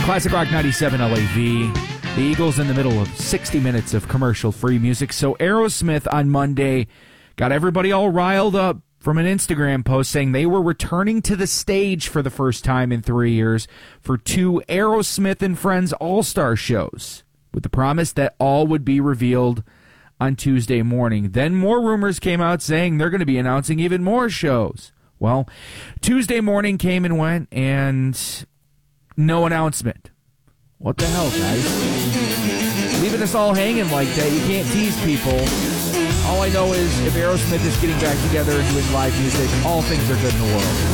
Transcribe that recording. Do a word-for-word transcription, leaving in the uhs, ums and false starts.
Classic Rock ninety-seven L A V. The Eagles in the middle of sixty minutes of commercial-free music. So Aerosmith on Monday got everybody all riled up from an Instagram post saying they were returning to the stage for the first time in three years for two Aerosmith and Friends All-Star shows, with the promise that all would be revealed on Tuesday morning. Then more rumors came out saying they're going to be announcing even more shows. Well, Tuesday morning came and went, and no announcement. What the hell, guys? Leaving us all hanging like that. You can't tease people. All I know is if Aerosmith is getting back together and doing live music, all things are good in the world.